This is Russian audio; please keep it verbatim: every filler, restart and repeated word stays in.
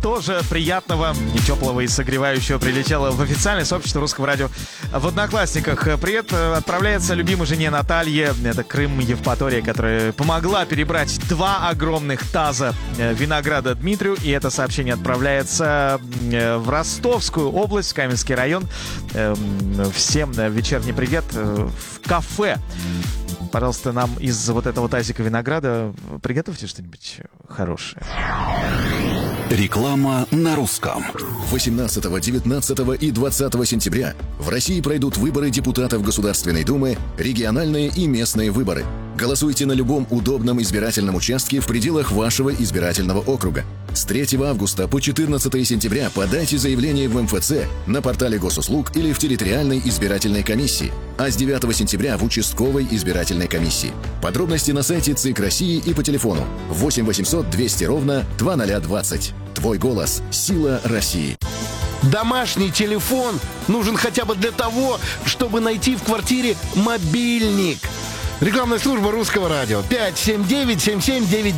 тоже приятного, теплого и согревающего прилетело в официальное сообщество Русского радио в Одноклассниках. Привет отправляется любимой жене Наталье. Это Крым, Евпатория, которая помогла перебрать два огромных таза винограда Дмитрию. И это сообщение отправляется в Ростовскую область, в Каменский район. Всем вечерний привет в кафе. Пожалуйста, нам из вот этого тазика винограда приготовьте что-нибудь хорошее. Реклама на русском. восемнадцатого, девятнадцатого и двадцатого сентября в России пройдут выборы депутатов Государственной Думы, региональные и местные выборы. Голосуйте на любом удобном избирательном участке в пределах вашего избирательного округа. С третьего августа по четырнадцатое сентября подайте заявление в эм эф цэ, на портале госуслуг или в территориальной избирательной комиссии, а с девятого сентября в участковой избирательной комиссии. Подробности на сайте ЦИК России и по телефону восемь восемьсот двести ровно двадцать двадцать. Твой голос – сила России. Домашний телефон нужен хотя бы для того, чтобы найти в квартире мобильник. Рекламная служба Русского радио. пять семь девять семь семь девять